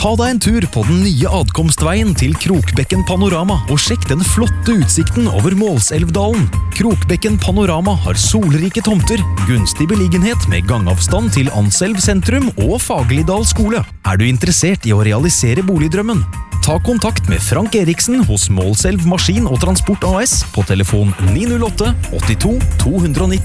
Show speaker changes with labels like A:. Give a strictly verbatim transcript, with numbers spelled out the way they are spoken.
A: Ta deg en tur på den nye adkomstveien til Krokbekken Panorama og sjekk den flotte utsikten over Målselvdalen. Krokbekken Panorama har solrike tomter, gunstig beliggenhet med gangavstand til Anselv sentrum og Fagerlidal skole. Er du interessert i å realisere boligdrømmen? Ta kontakt med Frank Eriksen hos Målselv Maskin og Transport A S på telefon ni null åtte åttito to nitten.